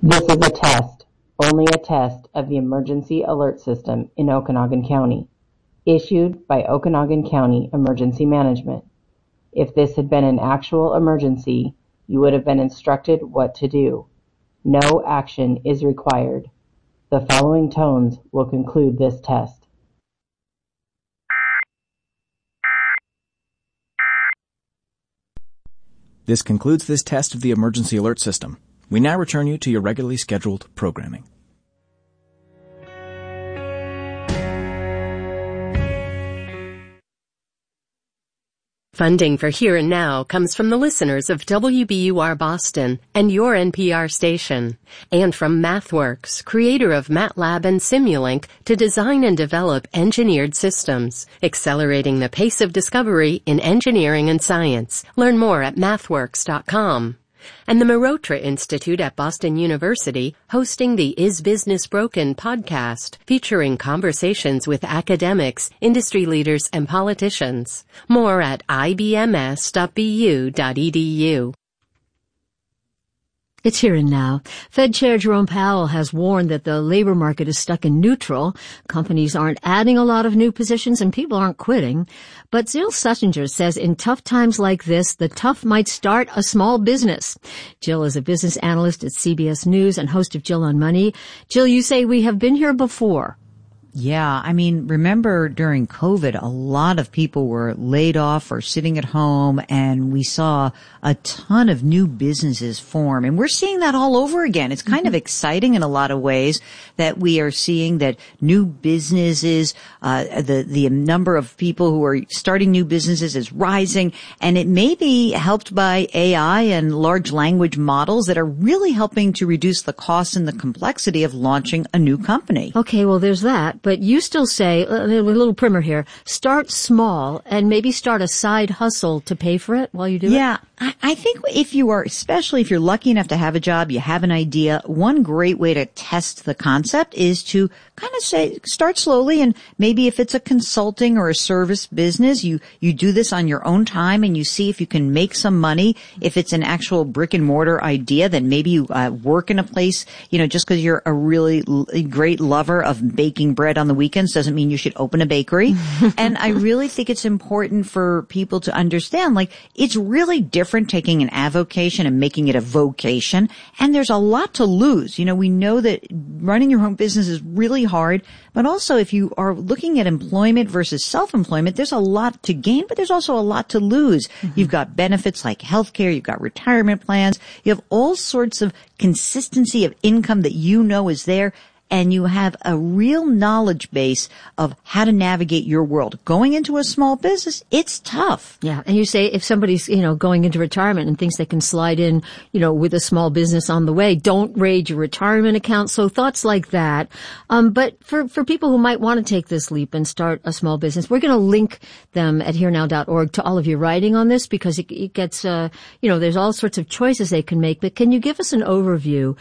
This is a test, only a test of the emergency alert system in Okanogan County, issued by Okanogan County Emergency Management. If this had been an actual emergency, you would have been instructed what to do. No action is required. The following tones will conclude this test. This concludes this test of the emergency alert system. We now return you to your regularly scheduled programming. Funding for Here and Now comes from the listeners of WBUR Boston and your NPR station, and from MathWorks, creator of MATLAB and Simulink, to design and develop engineered systems, accelerating the pace of discovery in engineering and science. Learn more at mathworks.com. And the Marotra Institute at Boston University, hosting the Is Business Broken podcast, featuring conversations with academics, industry leaders, and politicians. More at ibms.bu.edu. It's Here and Now. Fed Chair Jerome Powell has warned that the labor market is stuck in neutral. Companies aren't adding a lot of new positions and people aren't quitting. But Jill Schlesinger says in tough times like this, the tough might start a small business. Jill is a business analyst at CBS News and host of Jill on Money. Jill, you say we have been here before. Yeah, I mean, remember during COVID, a lot of people were laid off or sitting at home, and we saw a ton of new businesses form. And we're seeing that all over again. It's kind of exciting in a lot of ways that we are seeing that new businesses, the number of people who are starting new businesses is rising, and it may be helped by AI and large language models that are really helping to reduce the cost and the complexity of launching a new company. Okay, well, there's that. But you still say, a little primer here, start small and maybe start a side hustle to pay for it while you do it? Yeah, I think if you are, especially if you're lucky enough to have a job, you have an idea, one great way to test the concept is to kind of say, start slowly, and maybe if it's a consulting or a service business, you do this on your own time and you see if you can make some money. If it's an actual brick and mortar idea, then maybe you work in a place, just because you're a really great lover of baking bread on the weekends doesn't mean you should open a bakery. And I really think it's important for people to understand, it's really different taking an avocation and making it a vocation. And there's a lot to lose. We know that running your own business is really hard, but also if you are looking at employment versus self-employment, there's a lot to gain, but there's also a lot to lose. Mm-hmm. You've got benefits like healthcare, you've got retirement plans, you have all sorts of consistency of income that is there. And you have a real knowledge base of how to navigate your world. Going into a small business, it's tough. Yeah. And you say if somebody's, going into retirement and thinks they can slide in, with a small business on the way, don't raid your retirement account. So thoughts like that. But for people who might want to take this leap and start a small business, we're going to link them at herenow.org to all of your writing on this because it gets, there's all sorts of choices they can make. But can you give us an overview?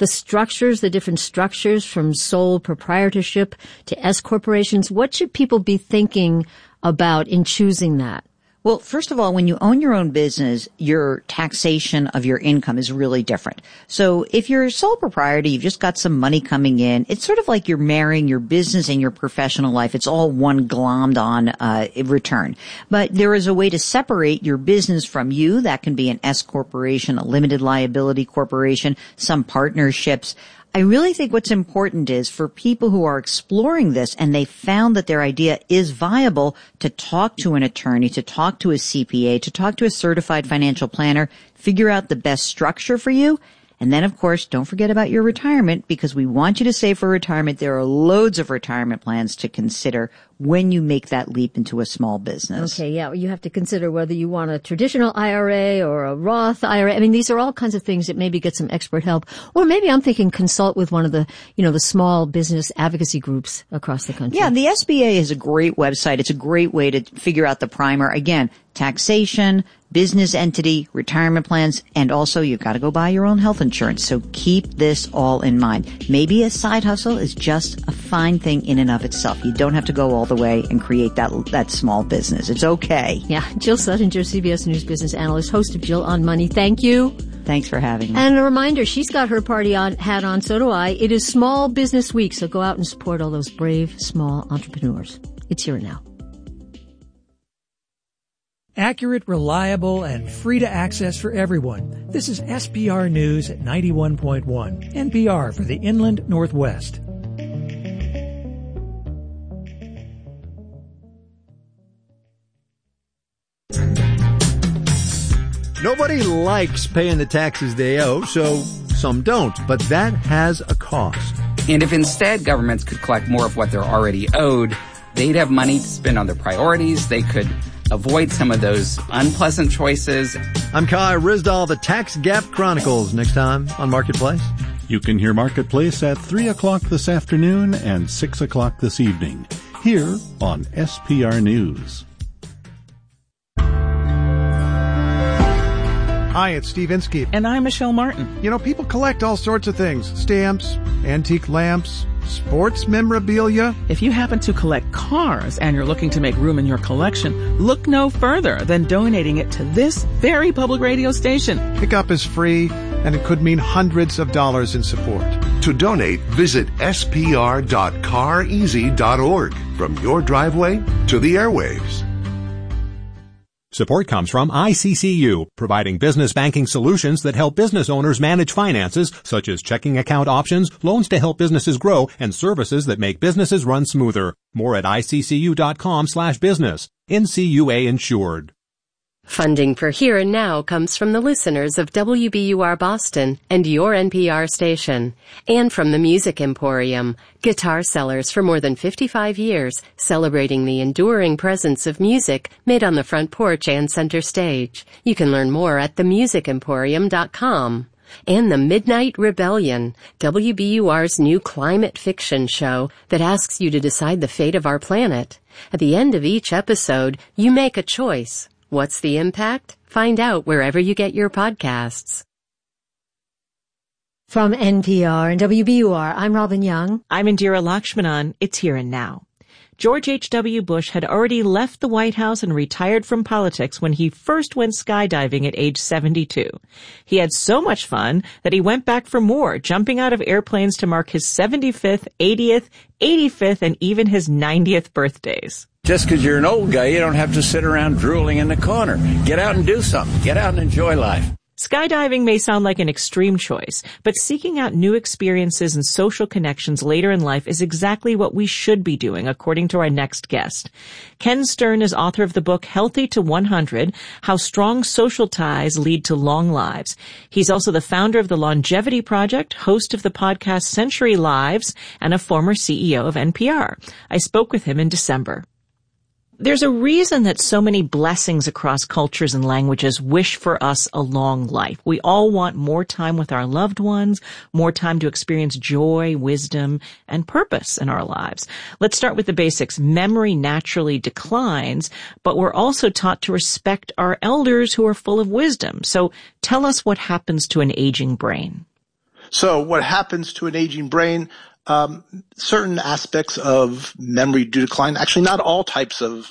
The different structures from sole proprietorship to S corporations. What should people be thinking about in choosing that? Well, first of all, when you own your own business, your taxation of your income is really different. So if you're a sole proprietor, you've just got some money coming in. It's sort of like you're marrying your business and your professional life. It's all one glommed on return. But there is a way to separate your business from you. That can be an S corporation, a limited liability corporation, some partnerships. I really think what's important is for people who are exploring this and they found that their idea is viable to talk to an attorney, to talk to a CPA, to talk to a certified financial planner, figure out the best structure for you. And then, of course, don't forget about your retirement because we want you to save for retirement. There are loads of retirement plans to consider when you make that leap into a small business. Okay, yeah. You have to consider whether you want a traditional IRA or a Roth IRA. I mean, these are all kinds of things that maybe get some expert help. Or maybe I'm thinking consult with one of the, the small business advocacy groups across the country. Yeah, the SBA is a great website. It's a great way to figure out the primer. Again, taxation, business entity, retirement plans, and also you've got to go buy your own health insurance. So keep this all in mind. Maybe a side hustle is just a fine thing in and of itself. You don't have to go all the way and create that small business. It's okay. Yeah. Jill Schlesinger, CBS News business analyst, host of Jill on Money. Thank you. Thanks for having me. And a reminder, she's got her party hat on, so do I. It is Small Business Week, so go out and support all those brave, small entrepreneurs. It's Here and Now. Accurate, reliable, and free to access for everyone. This is SPR News at 91.1, NPR for the Inland Northwest. Nobody likes paying the taxes they owe, so some don't, but that has a cost. And if instead governments could collect more of what they're already owed, they'd have money to spend on their priorities. They could avoid some of those unpleasant choices. I'm Kai Rizdal, the Tax Gap Chronicles, next time on Marketplace. You can hear Marketplace at 3 o'clock this afternoon and 6 o'clock this evening, here on SPR News. Hi, it's Steve Inskeep. And I'm Michelle Martin. You know, people collect all sorts of things. Stamps, antique lamps, sports memorabilia. If you happen to collect cars and you're looking to make room in your collection, look no further than donating it to this very public radio station. Pickup is free, and it could mean hundreds of dollars in support. To donate, visit spr.careasy.org. From your driveway to the airwaves. Support comes from ICCU, providing business banking solutions that help business owners manage finances, such as checking account options, loans to help businesses grow, and services that make businesses run smoother. More at iccu.com/business. NCUA insured. Funding for Here and Now comes from the listeners of WBUR Boston and your NPR station, and from the Music Emporium, guitar sellers for more than 55 years, celebrating the enduring presence of music made on the front porch and center stage. You can learn more at themusicemporium.com. And the Midnight Rebellion, WBUR's new climate fiction show that asks you to decide the fate of our planet. At the end of each episode, you make a choice. What's the impact? Find out wherever you get your podcasts. From NPR and WBUR, I'm Robin Young. I'm Indira Lakshmanan. It's Here and Now. George H.W. Bush had already left the White House and retired from politics when he first went skydiving at age 72. He had so much fun that he went back for more, jumping out of airplanes to mark his 75th, 80th, 85th, and even his 90th birthdays. Just because you're an old guy, you don't have to sit around drooling in the corner. Get out and do something. Get out and enjoy life. Skydiving may sound like an extreme choice, but seeking out new experiences and social connections later in life is exactly what we should be doing, according to our next guest. Ken Stern is author of the book Healthy to 100, How Strong Social Ties Lead to Long Lives. He's also the founder of the Longevity Project, host of the podcast Century Lives, and a former CEO of NPR. I spoke with him in December. There's a reason that so many blessings across cultures and languages wish for us a long life. We all want more time with our loved ones, more time to experience joy, wisdom, and purpose in our lives. Let's start with the basics. Memory naturally declines, but we're also taught to respect our elders who are full of wisdom. So tell us what happens to an aging brain. So what happens to an aging brain? Certain aspects of memory do decline. Actually, not all types of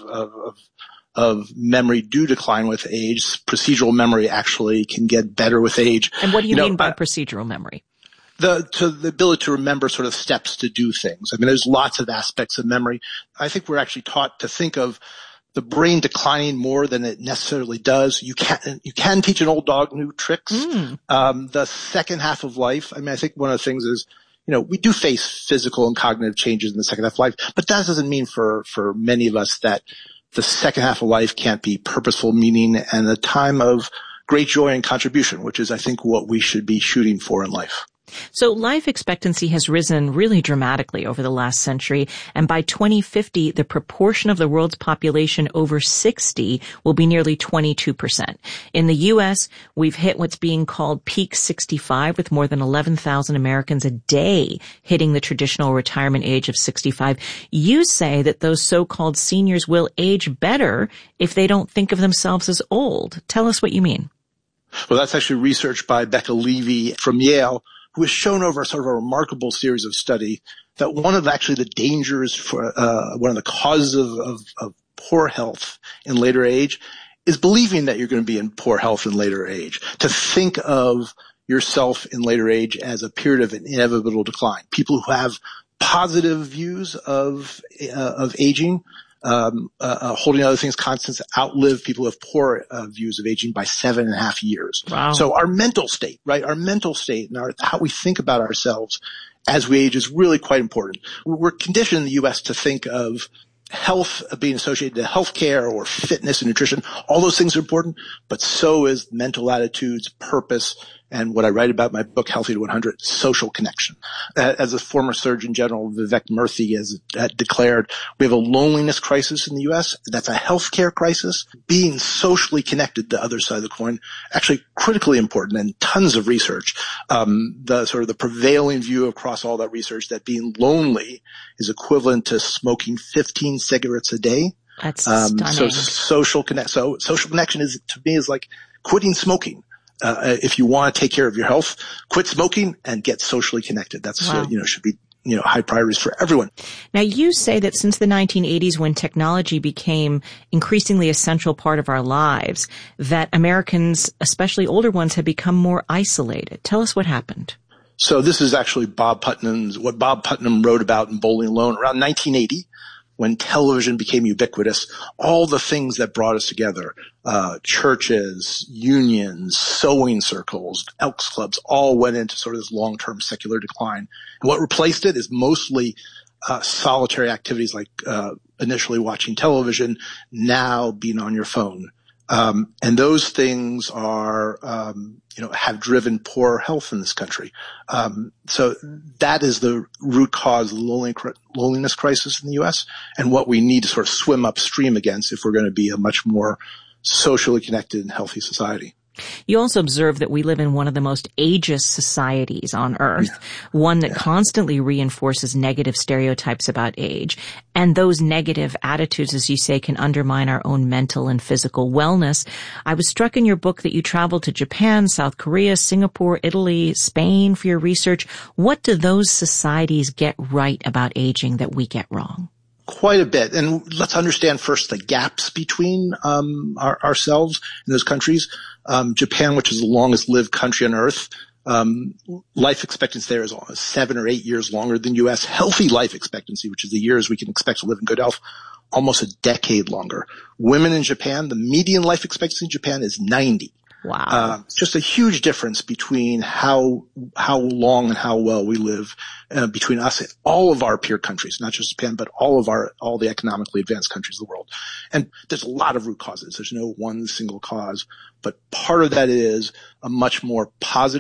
memory do decline with age. Procedural memory actually can get better with age. And what do you mean by procedural memory? The ability to remember sort of steps to do things. I mean, there's lots of aspects of memory. I think we're actually taught to think of the brain declining more than it necessarily does. You can teach an old dog new tricks. The second half of life, I mean, I think one of the things is, we do face physical and cognitive changes in the second half of life, but that doesn't mean for many of us that the second half of life can't be purposeful, meaning, and a time of great joy and contribution, which is, I think, what we should be shooting for in life. So life expectancy has risen really dramatically over the last century, and by 2050, the proportion of the world's population over 60 will be nearly 22%. In the U.S., we've hit what's being called peak 65, with more than 11,000 Americans a day hitting the traditional retirement age of 65. You say that those so-called seniors will age better if they don't think of themselves as old. Tell us what you mean. Well, that's actually research by Becca Levy from Yale, who has shown over sort of a remarkable series of study that one of actually the dangers for one of the causes of poor health in later age is believing that you're going to be in poor health in later age, to think of yourself in later age as a period of inevitable decline. People who have positive views of aging, holding other things constant, outlive people who have poor views of aging by 7.5 years. Wow. So our mental state, right? Our mental state and how we think about ourselves as we age is really quite important. We're conditioned in the U.S. to think of health being associated to healthcare or fitness and nutrition. All those things are important, but so is mental attitudes, purpose, and what I write about in my book, Healthy to 100, social connection. As a former Surgeon General, Vivek Murthy has declared, we have a loneliness crisis in the U.S. That's a healthcare crisis. Being socially connected, the other side of the coin, actually critically important, and tons of research. The prevailing view across all that research that being lonely is equivalent to smoking 15 cigarettes a day. That's stunning. So social connection is, to me, is like quitting smoking. If you want to take care of your health, quit smoking and get socially connected. That's, wow. Should be, high priorities for everyone. Now, you say that since the 1980s, when technology became increasingly a central part of our lives, that Americans, especially older ones, have become more isolated. Tell us what happened. So this is actually what Bob Putnam wrote about in Bowling Alone around 1980. When television became ubiquitous, all the things that brought us together, churches, unions, sewing circles, Elks Clubs, all went into sort of this long-term secular decline. And what replaced it is mostly solitary activities like initially watching television, now being on your phone. And those things are, have driven poor health in this country. So that is the root cause of the loneliness crisis in the U.S. and what we need to sort of swim upstream against if we're going to be a much more socially connected and healthy society. You also observe that we live in one of the most ageist societies on earth, one that constantly reinforces negative stereotypes about age. And those negative attitudes, as you say, can undermine our own mental and physical wellness. I was struck in your book that you traveled to Japan, South Korea, Singapore, Italy, Spain for your research. What do those societies get right about aging that we get wrong? Quite a bit. And let's understand first the gaps between ourselves in those countries. Japan, which is the longest lived country on earth, life expectancy there is 7 or 8 years longer than U.S. Healthy life expectancy, which is the years we can expect to live in good health, almost a decade longer. Women in Japan, the median life expectancy in Japan is 90. Wow. Just a huge difference between how long and how well we live between us and all of our peer countries, not just Japan, but all the economically advanced countries of the world. And there's a lot of root causes. There's no one single cause, but part of that is a much more positive